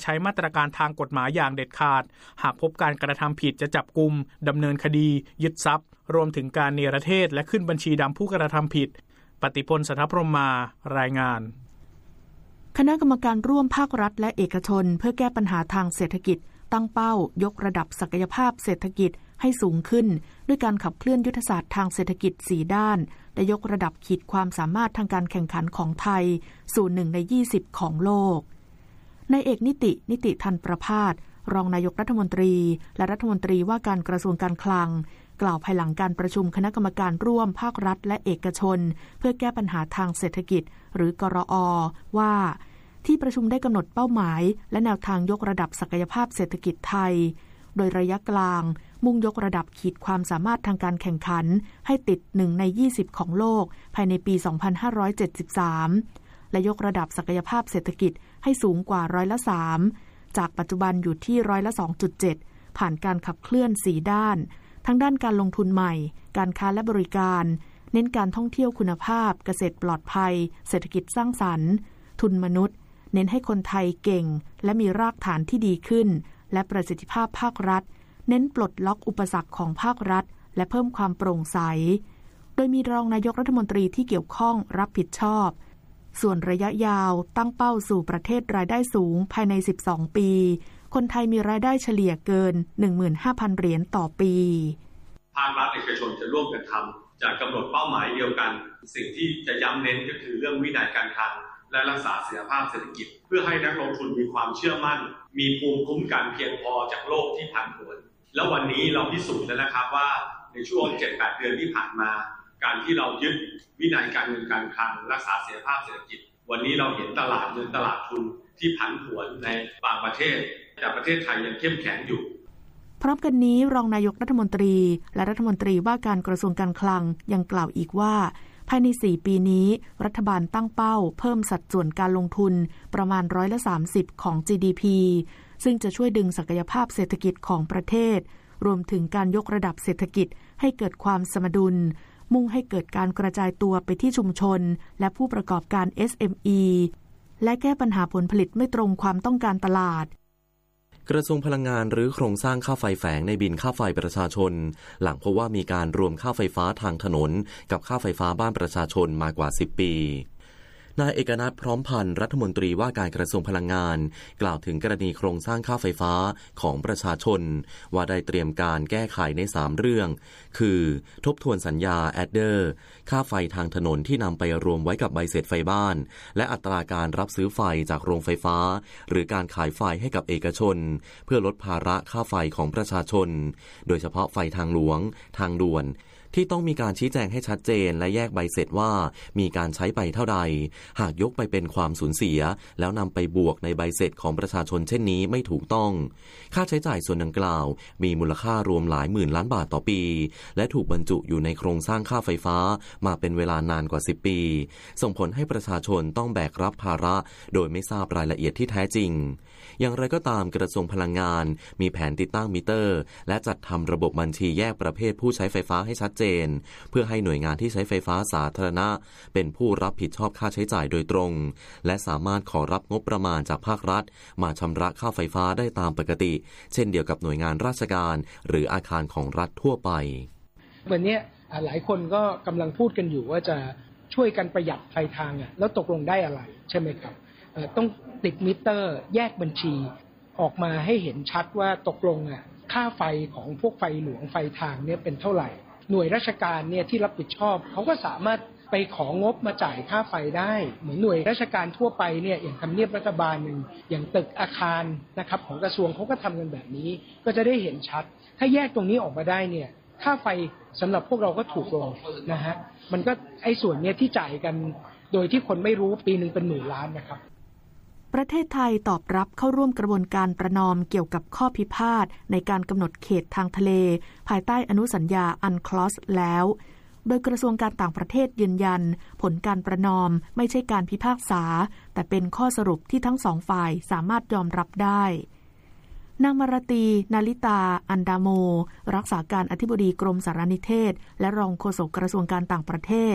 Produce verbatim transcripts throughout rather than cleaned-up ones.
ใช้มาตรการทางกฎหมายอย่างเด็ดขาดหากพบการกระทำผิดจะจับกุมดำเนินคดียึดทรัพย์รวมถึงการเนรเทศและขึ้นบัญชีดำผู้กระทำผิดปฏิพล สัทธพรหมารายงานคณะกรรมการร่วมภาครัฐและเอกชนเพื่อแก้ปัญหาทางเศรษฐกิจตั้งเป้ายกระดับศักยภาพเศรษฐกิจให้สูงขึ้นด้วยการขับเคลื่อนยุทธศาสตร์ทางเศรษฐกิจสี่ด้านและยกระดับขีดความสามารถทางการแข่งขันของไทยสู่หนึ่งในยี่สิบของโลกนายเอกนิตินิติธันประภาสรองนายกรัฐมนตรีและรัฐมนตรีว่าการกระทรวงการคลังกล่าวภายหลังการประชุมคณะกรรมการร่วมภาครัฐและเอกชนเพื่อแก้ปัญหาทางเศรษฐกิจหรือกรอ.ว่าที่ประชุมได้กำหนดเป้าหมายและแนวทางยกระดับศักยภาพเศรษฐกิจไทยโดยระยะกลางมุ่งยกระดับขีดความสามารถทางการแข่งขันให้ติดหนึ่งในยี่สิบของโลกภายในปีสองพันห้าร้อยเจ็ดสิบสามและยกระดับศักยภาพเศรษฐกิจให้สูงกว่าร้อยละสามจากปัจจุบันอยู่ที่ร้อยละ สองจุดเจ็ด ผ่านการขับเคลื่อนสี่ด้านทั้งด้านการลงทุนใหม่การค้าและบริการเน้นการท่องเที่ยวคุณภาพเกษตรปลอดภัยเศรษฐกิจสร้างสรรค์ทุนมนุษย์เน้นให้คนไทยเก่งและมีรากฐานที่ดีขึ้นและประสิทธิภาพภาครัฐเน้นปลดล็อกอุปสรรคของภาครัฐและเพิ่มความโปร่งใสโดยมีรองนายกรัฐมนตรีที่เกี่ยวข้องรับผิดชอบส่วนระยะยาวตั้งเป้าสู่ประเทศรายได้สูงภายในสิบสองปีคนไทยมีรายได้เฉลี่ยเกิน หนึ่งหมื่นห้าพัน เหรียญต่อปีภาครัฐเอกชนจะร่วมกันทำจะกำหนดเป้าหมายเดียวกันสิ่งที่จะย้ำเน้นก็คือเรื่องวินัยการคลังและรักษาเสถียรภาพเศรษฐกิจเพื่อให้นักลงทุนมีความเชื่อมั่นมีภูมิคุ้มกันเพียงพอจากโลกที่ผันผวนแล้ววันนี้เราพิสูจน์แล้วนะครับว่าในช่วง เจ็ดถึงแปด เดือนที่ผ่านมาการที่เรายึดวินัยการเงินการคลังรักษาเสถียรภาพเศรษฐกิจวันนี้เราเห็นตลาดเงินตลาดทุนที่ผันผวนในบางประเทศแต่ประเทศไทยยังเข้มแข็งอยู่พร้อมกันนี้รองนายกรัฐมนตรีและรัฐมนตรีว่าการกระทรวงการคลังยังกล่าวอีกว่าภายในสี่ปีนี้รัฐบาลตั้งเป้าเพิ่มสัดส่วนการลงทุนประมาณร้อยละสามสิบของ จี ดี พี ซึ่งจะช่วยดึงศักยภาพเศรษฐกิจของประเทศรวมถึงการยกระดับเศรษฐกิจให้เกิดความสมดุลมุ่งให้เกิดการกระจายตัวไปที่ชุมชนและผู้ประกอบการ เอส เอ็ม อี และแก้ปัญหาผลผลิตไม่ตรงความต้องการตลาดกระทรวงพลังงานหรือโครงสร้างค่าไฟแฝงในบินค่าไฟประชาชนหลังพบว่ามีการรวมค่าไฟฟ้าทางถนนกับค่าไฟฟ้าบ้านประชาชนมากว่าสิบปีนายเอกนัทพร้อมพันธ์รัฐมนตรีว่าการกระทรวงพลังงานกล่าวถึงกรณีโครงสร้างค่าไฟฟ้าของประชาชนว่าได้เตรียมการแก้ไขในสามเรื่องคือทบทวนสัญญาแอดเดอร์ค่าไฟทางถนนที่นำไปรวมไว้กับใบเสร็จไฟบ้านและอัตราการรับซื้อไฟจากโรงไฟฟ้าหรือการขายไฟให้กับเอกชนเพื่อลดภาระค่าไฟของประชาชนโดยเฉพาะไฟทางหลวงทางด่วนที่ต้องมีการชี้แจงให้ชัดเจนและแยกใบเสร็จว่ามีการใช้ไปเท่าใดหากยกไปเป็นความสูญเสียแล้วนำไปบวกในใบเสร็จของประชาชนเช่นนี้ไม่ถูกต้องค่าใช้จ่ายส่วนดังกล่าวมีมูลค่ารวมหลายหมื่นล้านบาทต่อปีและถูกบรรจุอยู่ในโครงสร้างค่าไฟฟ้ามาเป็นเวลานานกว่าสิบปีส่งผลให้ประชาชนต้องแบกรับภาระโดยไม่ทราบรายละเอียดที่แท้จริงอย่างไรก็ตามกระทรวงพลังงานมีแผนติดตั้งมิเตอร์และจัดทำระบบบัญชีแยกประเภทผู้ใช้ไฟฟ้าให้ชัดเจนเพื่อให้หน่วยงานที่ใช้ไฟฟ้าสาธารณะเป็นผู้รับผิดชอบค่าใช้จ่ายโดยตรงและสามารถขอรับงบประมาณจากภาครัฐมาชำระค่าไฟฟ้าได้ตามปกติเช่นเดียวกับหน่วยงานราชการหรืออาคารของรัฐทั่วไปวันนี้หลายคนก็กำลังพูดกันอยู่ว่าจะช่วยกันประหยัดไฟทางอ่ะแล้วตกลงได้อะไรใช่ไหมครับต้องติดมิเตอร์แยกบัญชีออกมาให้เห็นชัดว่าตกลงอ่ะค่าไฟของพวกไฟหลวงไฟทางเนี่ยเป็นเท่าไหร่หน่วยราชการเนี่ยที่รับผิดชอบเขาก็สามารถไปของบมาจ่ายค่าไฟได้เหมือนหน่วยราชการทั่วไปเนี่ยอย่างทำเนียบรัฐบาลหนึ่งอย่างตึกอาคารนะครับของกระทรวงเขาก็ทำกันแบบนี้ก็จะได้เห็นชัดถ้าแยกตรงนี้ออกมาได้เนี่ยค่าไฟสำหรับพวกเราก็ถูกลงนะฮะมันก็ไอ้ส่วนเนี้ยที่จ่ายกันโดยที่คนไม่รู้ปีนึงเป็นหมื่นล้านนะครับประเทศไทยตอบรับเข้าร่วมกระบวนการประนอมเกี่ยวกับข้อพิพาทในการกำหนดเขตทางทะเลภายใต้อนุสัญญาอันคลอสแล้วโดยกระทรวงการต่างประเทศยืนยันผลการประนอมไม่ใช่การพิพากษาแต่เป็นข้อสรุปที่ทั้งสองฝ่ายสามารถยอมรับได้นางมรตีนาลิตาอันดาโมรักษาการอธิบดีกรมสารนิเทศและรองโฆษกกระทรวงการต่างประเทศ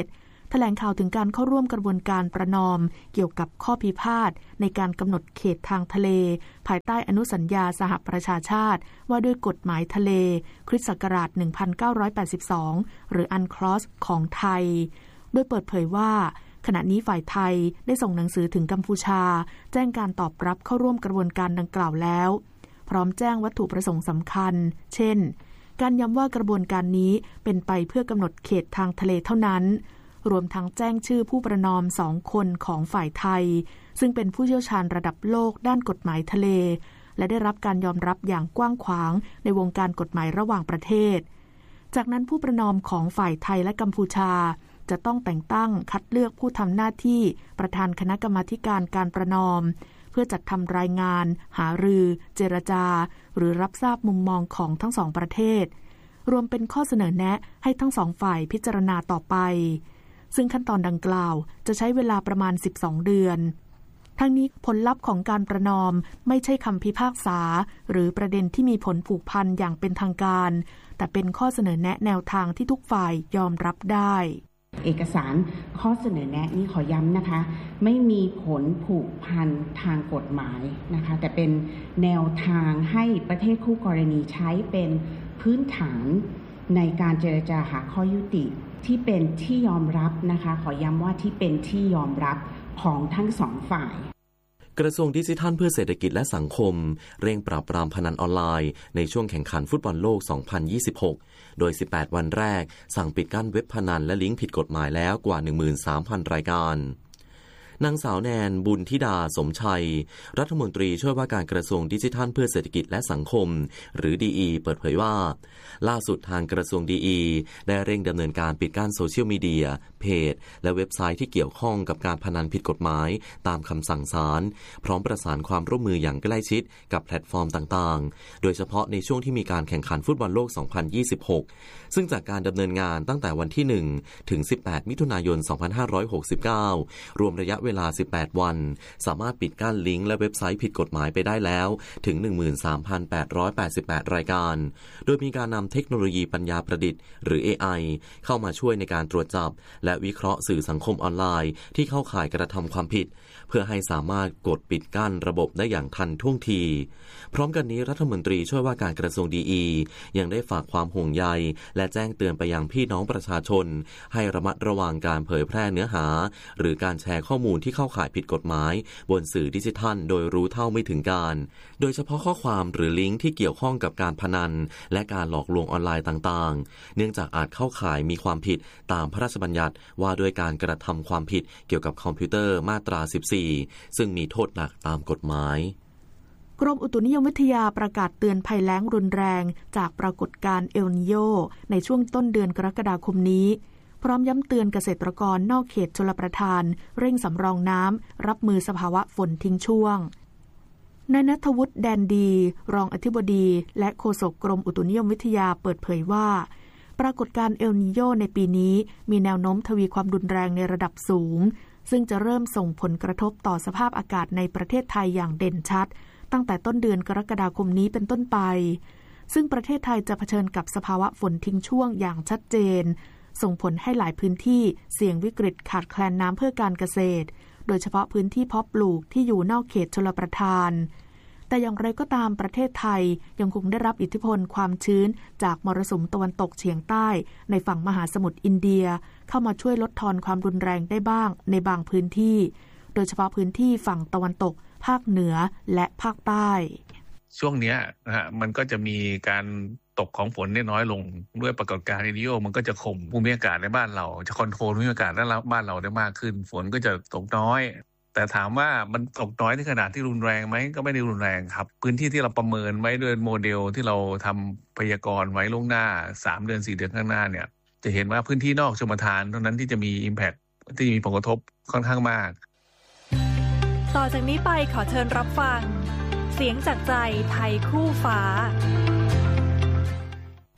แถลงข่าวถึงการเข้าร่วมกระบวนการประนอมเกี่ยวกับข้อพิพาทในการกำหนดเขตทางทะเลภายใต้อนุสัญญาสหประชาชาติว่าด้วยกฎหมายทะเลคริสต์ศักราชหนึ่งพันเก้าร้อยแปดสิบสองหรือ อันคลอส ของไทยโดยเปิดเผยว่าขณะนี้ฝ่ายไทยได้ส่งหนังสือถึงกัมพูชาแจ้งการตอบรับเข้าร่วมกระบวนการดังกล่าวแล้วพร้อมแจ้งวัตถุประสงค์สำคัญเช่นการย้ำว่ากระบวนการนี้เป็นไปเพื่อกำหนดเขตทางทะเลเท่านั้นรวมทั้งแจ้งชื่อผู้ประนอมสองคนของฝ่ายไทยซึ่งเป็นผู้เชี่ยวชาญระดับโลกด้านกฎหมายทะเลและได้รับการยอมรับอย่างกว้างขวางในวงการกฎหมายระหว่างประเทศจากนั้นผู้ประนอมของฝ่ายไทยและกัมพูชาจะต้องแต่งตั้งคัดเลือกผู้ทำหน้าที่ประธานคณะกรรมาธิการการประนอมเพื่อจัดทำรายงานหารือเจรจาหรือรับทราบมุมมองของทั้งสองประเทศรวมเป็นข้อเสนอแนะให้ทั้งสองฝ่ายพิจารณาต่อไปซึ่งขั้นตอนดังกล่าวจะใช้เวลาประมาณสิบสองเดือนทั้งนี้ผลลัพธ์ของการประนอมไม่ใช่คำพิพากษาหรือประเด็นที่มีผลผูกพันอย่างเป็นทางการแต่เป็นข้อเสนอแนะแนวทางที่ทุกฝ่ายยอมรับได้เอกสารข้อเสนอแนะนี้ขอย้ำนะคะไม่มีผลผูกพันทางกฎหมายนะคะแต่เป็นแนวทางให้ประเทศคู่กรณีใช้เป็นพื้นฐานในการเจรจาหาข้อยุติที่เป็นที่ยอมรับนะคะขอย้ำว่าที่เป็นที่ยอมรับของทั้งสองฝ่ายกระทรวงดิจิทัลเพื่อเศรษฐกิจและสังคมเร่งปราบปรามพนันออนไลน์ในช่วงแข่งขันฟุตบอลโลก สองพันยี่สิบหก โดย สิบแปด วันแรกสั่งปิดกั้นเว็บพนันและลิงก์ผิดกฎหมายแล้วกว่า หนึ่งหมื่นสามพัน รายการนางสาวแนนบุญธิดาสมชัยรัฐมนตรีช่วยว่าการกระทรวงดิจิทัลเพื่อเศรษฐกิจและสังคมหรือ ดี อี เปิดเผยว่าล่าสุดทางกระทรวง ดี อี ได้เร่งดำเนินการปิดกั้นโซเชียลมีเดียเพจและเว็บไซต์ที่เกี่ยวข้องกับการพนันผิดกฎหมายตามคำสั่งศาลพร้อมประสานความร่วมมืออย่างใกล้ชิดกับแพลตฟอร์มต่างๆโดยเฉพาะในช่วงที่มีการแข่งขันฟุตบอลโลก สองพันยี่สิบหก ซึ่งจากการดำเนินงานตั้งแต่วันที่ หนึ่ง ถึง สิบแปด มิถุนายน สองพันห้าร้อยหกสิบเก้า รวมระยะเวลา สิบแปด วันสามารถปิดกั้นลิงก์และเว็บไซต์ผิดกฎหมายไปได้แล้วถึง หนึ่งหมื่นสามพันแปดร้อยแปดสิบแปด รายการโดยมีการนำเทคโนโลยีปัญญาประดิษฐ์หรือ เอ ไอ เข้ามาช่วยในการตรวจจับและวิเคราะห์สื่อสังคมออนไลน์ที่เข้าข่ายกระทำความผิดเพื่อให้สามารถกดปิดกั้นระบบได้อย่างทันท่วงทีพร้อมกันนี้รัฐมนตรีช่วยว่าการกระทรวง ดี อี ยังได้ฝากความห่วงใยและแจ้งเตือนไปยังพี่น้องประชาชนให้ระมัดระวังการเผยแพร่เนื้อหาหรือการแชร์ข้อมูลที่เข้าข่ายผิดกฎหมายบนสื่อดิจิทัลโดยรู้เท่าไม่ถึงการโดยเฉพาะข้อความหรือลิงก์ที่เกี่ยวข้องกับการพนันและการหลอกลวงออนไลน์ต่างๆเนื่องจากอาจเข้าข่ายมีความผิดตามพระราชบัญญัติว่าด้วยการกระทำความผิดเกี่ยวกับคอมพิวเตอร์มาตรา สิบสี่ ซึ่งมีโทษหนักตามกฎหมายกรมอุตุนิยมวิทยาประกาศเตือนภัยแล้งรุนแรงจากปรากฏการณ์เอลนีโญในช่วงต้นเดือนกรกฎาคมนี้พร้อมย้ำเตือนเกษตรกรนอกเขตชลประทานเร่งสำรองน้ำรับมือสภาวะฝนทิ้งช่วงนายณัฐวุฒิแดนดีรองอธิบดีและโฆษกกรมอุตุนิยมวิทยาเปิดเผยว่าปรากฏการณ์เอลนีโญในปีนี้มีแนวโน้มทวีความรุนแรงในระดับสูงซึ่งจะเริ่มส่งผลกระทบต่อสภาพอากาศในประเทศไทยอย่างเด่นชัดตั้งแต่ต้นเดือนกรกฎาคมนี้เป็นต้นไปซึ่งประเทศไทยจะเผชิญกับสภาวะฝนทิ้งช่วงอย่างชัดเจนส่งผลให้หลายพื้นที่เสี่ยงวิกฤตขาดแคลนน้ำเพื่อการเกษตรโดยเฉพาะพื้นที่เพาะปลูกที่อยู่นอกเขตชลประทานแต่อย่างไรก็ตามประเทศไทยยังคงได้รับอิทธิพลความชื้นจากมรสุมตะวันตกเฉียงใต้ในฝั่งมหาสมุทรอินเดียเข้ามาช่วยลดทอนความรุนแรงได้บ้างในบางพื้นที่โดยเฉพาะพื้นที่ฝั่งตะวันตกภาคเหนือและภาคใต้ช่วงนี้นะฮะมันก็จะมีการตกของฝนได้น้อยลงด้วยปรากฏการณ์เอลนีโญมันก็จะข่มภูมิอากาศในบ้านเราจะคอนโทรลภูมิอากาศในบ้านเราได้มากขึ้นฝนก็จะตกน้อยแต่ถามว่ามันตกน้อยในขนาดที่รุนแรงไหมก็ไม่ได้รุนแรงครับพื้นที่ที่เราประเมินไว้ด้วยโมเดลที่เราทำพยากรณ์ไว้ล่วงหน้าสามเดือนสี่เดือนข้างหน้าเนี่ยจะเห็นว่าพื้นที่นอกชลประทานเท่านั้นที่จะมี impact ที่มีผลกระทบค่อนข้างมากต่อจากนี้ไปขอเชิญรับฟังเสียงจากใจไทยคู่ฟ้า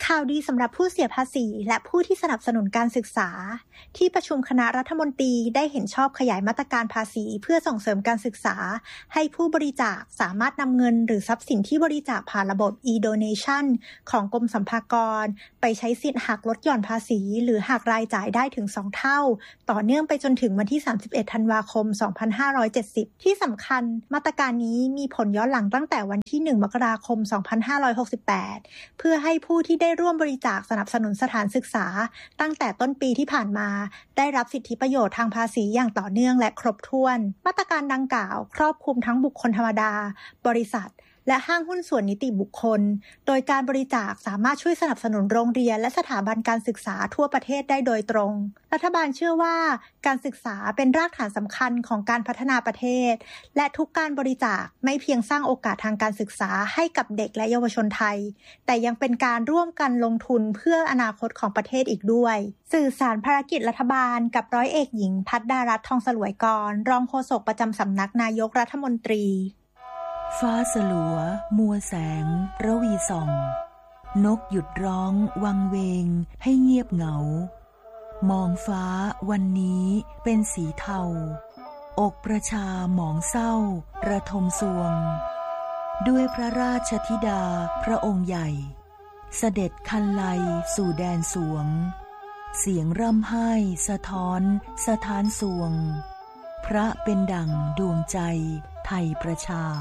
ข่าวดีสำหรับผู้เสียภาษีและผู้ที่สนับสนุนการศึกษาที่ประชุมคณะรัฐมนตรีได้เห็นชอบขยายมาตรการภาษีเพื่อส่งเสริมการศึกษาให้ผู้บริจาคสามารถนำเงินหรือทรัพย์สินที่บริจาคผ่านระบบ e-donation ของกรมสรรพากรไปใช้สิทธิ์หักลดหย่อนภาษีหรือหักรายจ่ายได้ถึงสองเท่าต่อเนื่องไปจนถึงวันที่สามสิบเอ็ดธันวาคมสองพันห้าร้อยเจ็ดสิบที่สำคัญมาตรการนี้มีผลย้อนหลังตั้งแต่วันที่หนึ่งมกราคมสองพันห้าร้อยหกสิบแปดเพื่อให้ผู้ที่ได้ร่วมบริจาคสนับสนุนสถานศึกษาตั้งแต่ต้นปีที่ผ่านมาได้รับสิทธิประโยชน์ทางภาษีอย่างต่อเนื่องและครบถ้วนมาตรการดังกล่าวครอบคลุมทั้งบุคคลธรรมดาบริษัทและห้างหุ้นส่วนนิติบุคคลโดยการบริจาคสามารถช่วยสนับสนุนโรงเรียนและสถาบันการศึกษาทั่วประเทศได้โดยตรงรัฐบาลเชื่อว่าการศึกษาเป็นรากฐานสำคัญของการพัฒนาประเทศและทุกการบริจาคไม่เพียงสร้างโอกาสทางการศึกษาให้กับเด็กและเยาวชนไทยแต่ยังเป็นการร่วมกันลงทุนเพื่ออนาคตของประเทศอีกด้วยสื่อสารภารกิจรัฐบาลกับร้อยเอกหญิงภัทรดารัตน์ทองสลวยกรรองโฆษกประจำสำนักนายกรัฐมนตรีฟ้าสลัวมัวแสงระวีส่องนกหยุดร้องวังเวงให้เงียบเหงามองฟ้าวันนี้เป็นสีเทาอกประชาหมองเศร้าระทมสวงด้วยพระราชธิดาพระองค์ใหญ่เสด็จคันไลสู่แดนสวงเสียงร่ำไห้สะท้อนสะท้านสวงพระเป็นดั่งดวงใจไทยประชา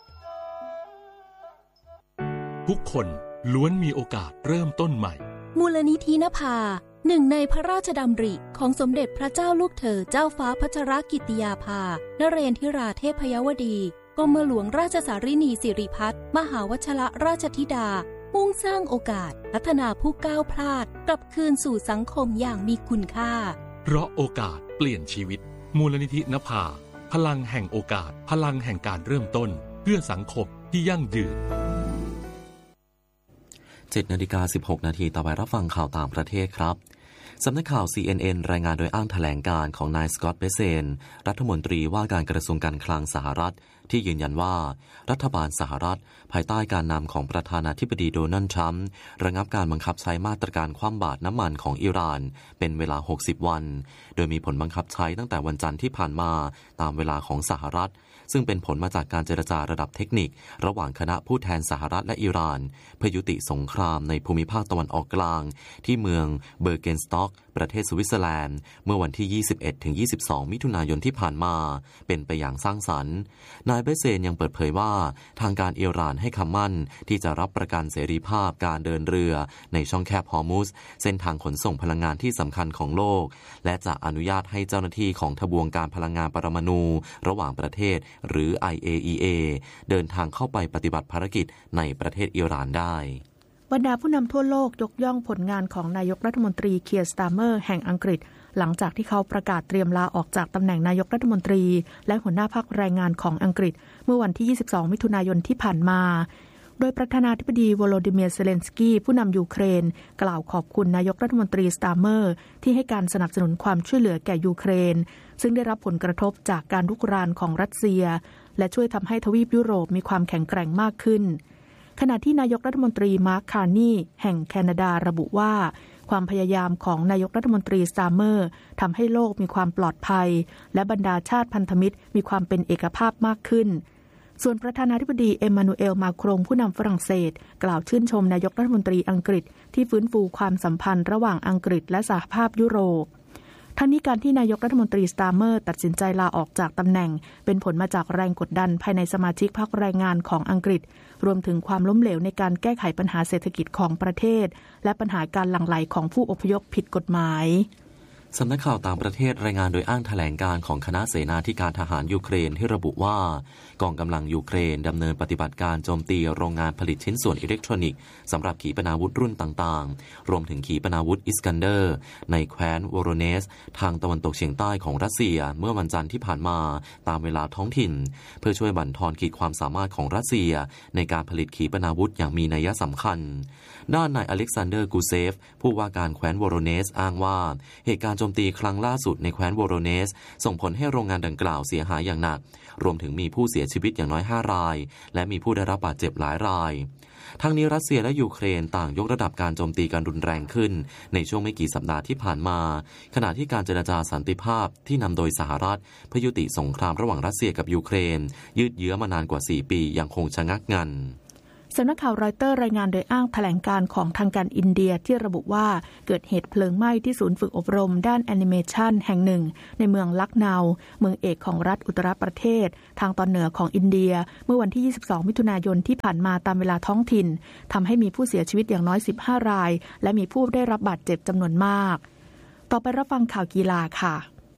ทุกคนล้วนมีโอกาสเริ่มต้นใหม่มูลนิธินภาหนึ่งในพระราชดำริของสมเด็จพระเจ้าลูกเธอเจ้าฟ้าพัชรกิติยาภานเรนทิราเทพยวดีกรมหลวงราชสารินีสิริพัฒน์มหาวชรราชธิดามุ่งสร้างโอกาสพัฒนาผู้ก้าวพลาดกลับคืนสู่สังคมอย่างมีคุณค่าเพราะโอกาสเปลี่ยนชีวิตมูลนิธินภาพลังแห่งโอกาสพลังแห่งการเริ่มต้นเพื่อสังคมที่ยั่งยืนเจ็ดนาฬิกาสิบหกนาทีต่อไปรับฟังข่าวต่างประเทศครับสำนักข่าว ซี เอ็น เอ็น รายงานโดยอ้างแถลงการของนายสกอตต์ เบเซนรัฐมนตรีว่าการกระทรวงการคลังสหรัฐที่ยืนยันว่ารัฐบาลสหรัฐภายใต้การนำของประธานาธิบดีโดนัลด์ทรัมป์ระงับการบังคับใช้มาตรการคว่ำบาตรน้ำมันของอิหร่านเป็นเวลาหกสิบวันโดยมีผลบังคับใช้ตั้งแต่วันจันทร์ที่ผ่านมาตามเวลาของสหรัฐซึ่งเป็นผลมาจากการเจรจาระดับเทคนิคระหว่างคณะผู้แทนสหรัฐและอิหร่านเพื่อยุติสงครามในภูมิภาคตะวันออกกลางที่เมืองเบอร์เกนสต็อกประเทศสวิตเซอร์แลนด์เมื่อวันที่ ยี่สิบเอ็ดถึงยี่สิบสอง มิถุนายนที่ผ่านมาเป็นไปอย่างสร้างสรรค์นายเบเซนยังเปิดเผยว่าทางการอิหร่านให้คำมั่นที่จะรับประกันเสรีภาพการเดินเรือในช่องแคบฮอร์มุซเส้นทางขนส่งพลังงานที่สำคัญของโลกและจะอนุญาตให้เจ้าหน้าที่ของทบวงการพลังงานปรมาณูระหว่างประเทศหรือ ไอ เอ อี เอ เดินทางเข้าไปปฏิบัติภารกิจในประเทศอิหร่านได้บรรดาผู้นำทั่วโลกยกย่องผลงานของนายกรัฐมนตรีเคียร์ สตาร์เมอร์แห่งอังกฤษหลังจากที่เขาประกาศเตรียมลาออกจากตำแหน่งนายกรัฐมนตรีและหัวหน้าพรรคแรงงานของอังกฤษเมื่อวันที่ยี่สิบสองมิถุนายนที่ผ่านมาโดยประธานาธิบดีโวโลดิเมียร์ เซเลนสกี้ผู้นำยูเครนกล่าวขอบคุณนายกรัฐมนตรีสตาร์เมอร์ที่ให้การสนับสนุนความช่วยเหลือแก่ยูเครนซึ่งได้รับผลกระทบจากการรุกรานของรัสเซียและช่วยทำให้ทวีปยุโรปมีความแข็งแกร่งมากขึ้นขณะที่นายกรัฐมนตรีมาร์ค คาร์นีแห่งแคนาดาระบุว่าความพยายามของนายกรัฐมนตรีสตาร์เมอร์ทำให้โลกมีความปลอดภัยและบรรดาชาติพันธมิตรมีความเป็นเอกภาพมากขึ้นส่วนประธานาธิบดีเอ็มมานูเอลมาครงผู้นำฝรั่งเศสกล่าวชื่นชมนายกรัฐมนตรีอังกฤษที่ฟื้นฟูความสัมพันธ์ระหว่างอังกฤษและสหภาพยุโรปทั้งนี้การที่นายกรัฐมนตรีสตาร์เมอร์ตัดสินใจลาออกจากตำแหน่งเป็นผลมาจากแรงกดดันภายในสมาชิกพรรคแรงงานของอังกฤษรวมถึงความล้มเหลวในการแก้ไขปัญหาเศรษฐกิจของประเทศและปัญหาการหลั่งไหลของผู้อพยพผิดกฎหมายสำนักข่าวต่างประเทศรายงานโดยอ้างแถลงการของคณะเสนาธิการทหารยูเครนที่ระบุว่ากองกำลังยูเครนดำเนินปฏิบัติการโจมตีโรงงานผลิตชิ้นส่วนอิเล็กทรอนิกส์สำหรับขีปนาวุธรุ่นต่างๆรวมถึงขีปนาวุธอิสกันเดอร์ในแคว้นโวโรเนสทางตะวันตกเฉียงใต้ของรัสเซียเมื่อวันจันทร์ที่ผ่านมาตามเวลาท้องถิ่นเพื่อช่วยบั่นทอนขีดความสามารถของรัสเซียในการผลิตขีปนาวุธอย่างมีนัยสำคัญด้านนายอเล็กซานเดอร์กูเซฟผู้ว่าการแคว้นโวโรเนสอ้างว่าเหตุการณ์โจมตีครั้งล่าสุดในแคว้นโวโรเนสส่งผลให้โรงงานดังกล่าวเสียหายอย่างหนักรวมถึงมีผู้เสียชีวิตอย่างน้อยห้ารายและมีผู้ได้รับบาดเจ็บหลายรายทั้งนี้รัสเซียและยูเครนต่างยกระดับการโจมตีกันรุนแรงขึ้นในช่วงไม่กี่สัปดาห์ที่ผ่านมาขณะที่การเจรจาสันติภาพที่นำโดยสหรัฐเพื่อยุติสงครามระหว่างรัสเซียกับยูเครนยืดเยื้อมานานกว่าสี่ปียังคงชะงักงันสำนักข่าวรอยเตอร์รายงานโดยอ้างแถลงการของทางการอินเดียที่ระบุว่าเกิดเหตุเพลิงไหม้ที่ศูนย์ฝึกอบรมด้านแอนิเมชันแห่งหนึ่งในเมืองลักนาเมืองเอกของรัฐอุตตรประเทศทางตอนเหนือของอินเดียเมื่อวันที่ยี่สิบสองมิถุนายนที่ผ่านมาตามเวลาท้องถิ่นทำให้มีผู้เสียชีวิตอย่างน้อยสิบห้ารายและมีผู้ได้รับบาดเจ็บจำนวนมากต่อไปรับฟังข่าวกีฬาค่ะ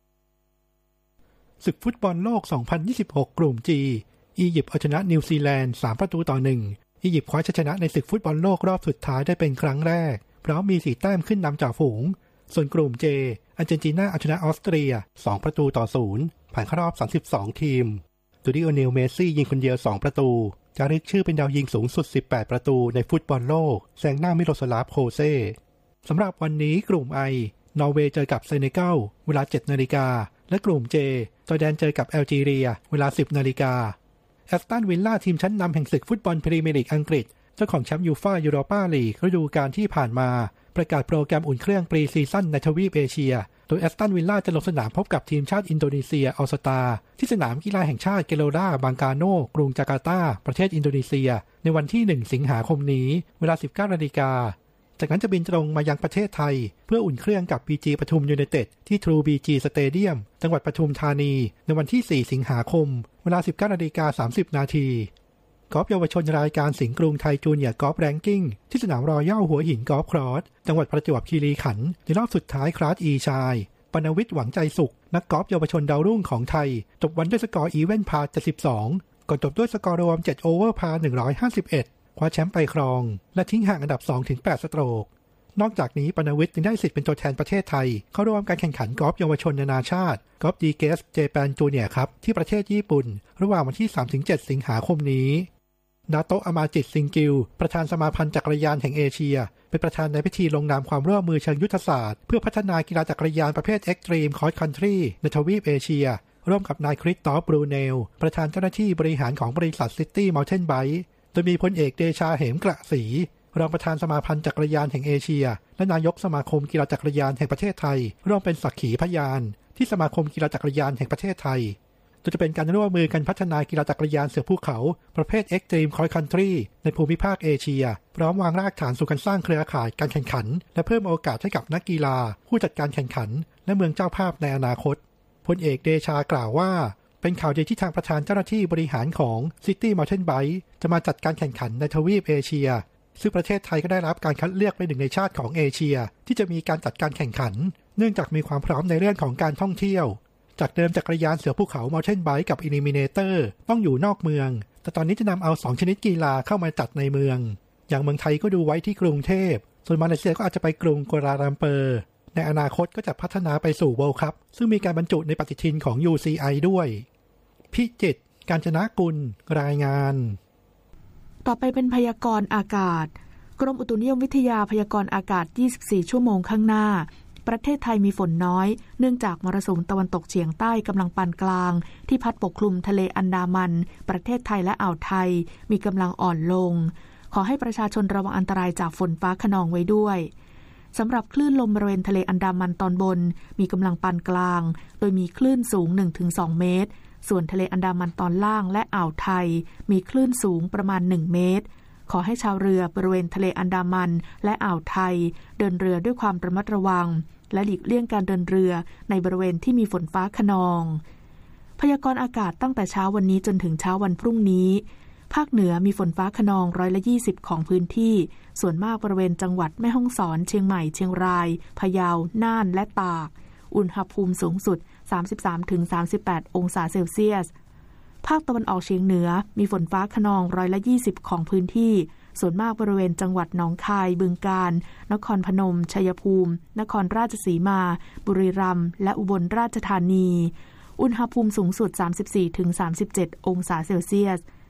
ศึกฟุตบอลโลกสองพันยี่สิบหกกลุ่ม G อียิปต์เอาชนะนิวซีแลนด์สามประตูต่อหนึ่งอียิปต์คว้าชัยชนะในศึกฟุตบอลโลกรอบสุดท้ายได้เป็นครั้งแรกเพราะมีสี่แต้มขึ้นนำจ่าฝูงส่วนกลุ่ม J อาร์เจนตินาเอาชนะออสเตรียสองประตูต่อศูนย์ผ่านเข้ารอบสามสิบสองทีมตูดิโอเนลเมสซี่ยิงคนเดียวสองประตูจารึกชื่อเป็นดาวยิงสูงสุดสิบแปดประตูในฟุตบอลโลกแซงหน้ามิโรสลาฟโคเซ่สำหรับวันนี้กลุ่ม I นอร์เวย์เจอกับเซเนกัลเวลา เจ็ดนาฬิกาและกลุ่ม J จอร์แดนเจอกับแอลจีเรียเวลา สิบนาฬิกาแอสตันวิลล่าทีมชั้นนำแห่งศึกฟุตบอลพรีเมียร์ลีกอังกฤษเจ้าของแชมป์ยูฟ่ายูโรปาลีกฤดูกาลที่ผ่านมาประกาศโปรแกรมอุ่นเครื่องปรีซีซั่นในทวีปเอเชียโดยแอสตันวิลล่าจะลงสนามพบกับทีมชาติอินโดนีเซียออลสตาที่สนามกีฬาแห่งชาติเกโลราบังกาโนกรุงจาการ์ตาประเทศอินโดนีเซียในวันที่หนึ่งสิงหาคมนี้เวลา สิบเก้านาฬิกาจากนั้นจะบินตรงมายังประเทศไทยเพื่ออุ่นเครื่องกับ บี จี ปทุมยูไนเต็ดที่ True บี จี Stadium จังหวัดปทุมธานีในวันที่สี่สิงหาคมเวลา สิบเก้านาฬิกาสามสิบนาทีกอล์ฟเยาวชนรายการสิงห์กรุงไทยจูเนียร์กอล์ฟแรงกิ้งที่สนามรอยัลหัวหินกอล์ฟครอสจังหวัดประจวบคีรีขันธ์ในรอบสุดท้ายคลาส E ชายปนวิทย์หวังใจสุขนักกอล์ฟเยาวชนดาวรุ่งของไทยจบวันด้วยสกอร์อีเวนต์พาเจ็ดสิบสองก่อนจบด้วยสกอร์รวมเจ็ดโอเวอร์พาหนึ่งร้อยห้าสิบเอ็ดคว้าแชมป์ไปครองและทิ้งห่างอันดับ สองถึงแปด สโตรกนอกจากนี้ปนวิทย์ยังได้สิทธิ์เป็นตัวแทนประเทศไทยเข้าร่วมการแข่งขันกอล์ฟเยาวชนนานาชาติกอล์ฟดีเกสเจแปนจูเนียร์ครับที่ประเทศญี่ปุ่นระหว่างวันที่ สามถึงเจ็ด สิงหาคมนี้ดาโตะอามาจิตซิงกิลประธานสมาพันธ์จักรยานแห่งเอเชียเป็นประธานในพิธีลงนามความร่วมมือเชิงยุทธศาสตร์เพื่อพัฒนากีฬาจักรยานประเภทเอ็กซ์ตรีมคอร์สคันทรีในทวีปเอเชียร่วมกับนายคริสตอฟบรูเนลประธานเจ้าหน้าที่บริหารของบริษัทซิตี้มัลเทนไบค์โดยมีพลเอกเดชาเหมกระศรีรองประธานสมาพันธ์จักรยานแห่งเอเชียและนายกสมาคมกีฬาจักรยานแห่งประเทศไทยร่วมเป็นสักขีพยานที่สมาคมกีฬาจักรยานแห่งประเทศไทยโดยจะเป็นการร่วมมือกันพัฒนากีฬาจักรยานเสือภูเขาประเภท Extreme Cross Country ในภูมิภาคเอเชียพร้อมวางรากฐานสู่การสร้างเครือข่ายการแข่งขันและเพิ่มโอกาสให้กับนักกีฬาผู้จัดการแข่งขันและเมืองเจ้าภาพในอนาคตพลเอกเดชากล่าวว่าเป็นข่าวดีที่ทางประธานเจ้าหน้าที่บริหารของ City Mountain Bike จะมาจัดการแข่งขันในทวีปเอเชียซึ่งประเทศไทยก็ได้รับการคัดเลือกเป็นหนึ่งในชาติของเอเชียที่จะมีการจัดการแข่งขันเนื่องจากมีความพร้อมในเรื่องของการท่องเที่ยวจากเดิมจักรยานเสือภูเขา Mountain Bike กับ Eliminator ต้องอยู่นอกเมืองแต่ตอนนี้จะนำเอาสองชนิดกีฬาเข้ามาจัดในเมืองอย่างเมืองไทยก็ดูไว้ที่กรุงเทพส่วนมาเลเซียก็อาจจะไปกรุงกัวลาลัมเปอร์ในอนาคตก็จะพัฒนาไปสู่ World Cup ซึ่งมีการบรรจุในปฏิทินของ ยู ซี ไอ ด้วยพิจิตรกาญจนกุลรายงานต่อไปเป็นพยากรณ์อากาศกรมอุตุนิยมวิทยาพยากรณ์อากาศยี่สิบสี่ชั่วโมงข้างหน้าประเทศไทยมีฝนน้อยเนื่องจากมรสุมตะวันตกเฉียงใต้กำลังปานกลางที่พัดปกคลุมทะเลอันดามันประเทศไทยและอ่าวไทยมีกำลังอ่อนลงขอให้ประชาชนระวังอันตรายจากฝนฟ้าคะนองไว้ด้วยสำหรับคลื่นลมบริเวณทะเลอันดามันตอนบนมีกำลังปานกลางโดยมีคลื่นสูง หนึ่งถึงสอง เมตรส่วนทะเลอันดามันตอนล่างและอ่าวไทยมีคลื่นสูงประมาณหนึ่งเมตรขอให้ชาวเรือบริเวณทะเลอันดามันและอ่าวไทยเดินเรือด้วยความระมัดระวังและหลีกเลี่ยงการเดินเรือในบริเวณที่มีฝนฟ้าคะนองพยากรณ์อากาศตั้งแต่เช้าวันนี้จนถึงเช้าวันพรุ่งนี้ภาคเหนือมีฝนฟ้าคะนองร้อยละยี่สิบของพื้นที่ส่วนมากบริเวณจังหวัดแม่ฮ่องสอนเชียงใหม่เชียงรายพะเยาน่านและตากอุณหภูมิสูงสุด สามสิบสามถึงสามสิบแปด องศาเซลเซียสภาคตะวันออกเฉียงเหนือมีฝนฟ้าคะนองร้อยละยี่สิบของพื้นที่ส่วนมากบริเวณจังหวัดหนองคายบึงกาฬนครพนมชัยภูมินครราชสีมาบุรีรัมย์และอุบลราชธานีอุณหภูมิสูงสุด สามสิบสี่ถึงสามสิบเจ็ด องศาเซลเซียส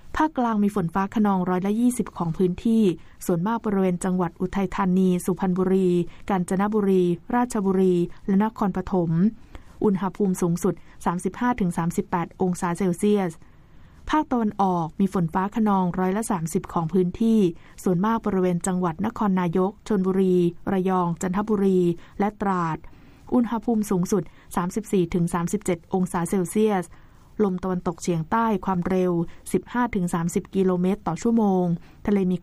ภาคกลางมีฝนฟ้าคะนองร้อยละยี่สิบของพื้นที่ส่วนมากบริเวณจังหวัดอุทัยธานีสุพรรณบุรีกาญจนบุรีราชบุรีและนครปฐมอุณหภูมิสูงสุด สามสิบห้าถึงสามสิบแปด องศาเซลเซียสภาคตะวันออกมีฝนฟ้าคะนองร้อยละสามสิบของพื้นที่ส่วนมากบริเวณจังหวัดนครนายกชลบุรีระยองจันทบุรีและตราดอุณหภูมิสูงสุด สามสิบสี่ถึงสามสิบเจ็ด องศาเซลเซียสลมตะวันตกเฉียงใต้ความเร็ว สิบห้าถึงสามสิบ กิโลเมตรต่อชั่วโมงทะเลมี